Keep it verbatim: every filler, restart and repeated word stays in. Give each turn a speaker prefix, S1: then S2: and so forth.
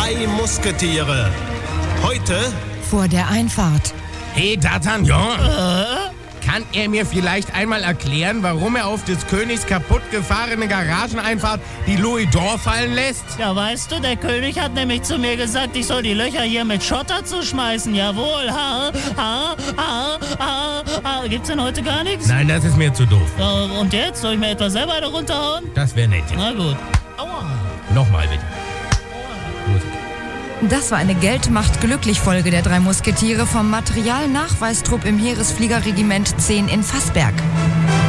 S1: drei Musketiere. Heute
S2: vor der Einfahrt.
S3: Hey, D'Artagnan,
S4: Äh?
S3: kann er mir vielleicht einmal erklären, warum er auf des Königs kaputtgefahrene Garageneinfahrt die Louis d'Or fallen lässt?
S4: Ja, weißt du, der König hat nämlich zu mir gesagt, ich soll die Löcher hier mit Schotter zuschmeißen. Jawohl, ha, ha, ha, ha, ha. Gibt's denn heute gar nichts?
S3: Nein, das ist mir zu doof.
S4: Ja, und jetzt? Soll ich mir etwa selber da runterhauen?
S3: Das wäre nett.
S4: Na gut. Aua.
S3: Nochmal bitte. Musik.
S2: Das war eine Geld-macht-glücklich-Folge der drei Musketiere vom Materialnachweistrupp im Heeresfliegerregiment zehn in Fassberg.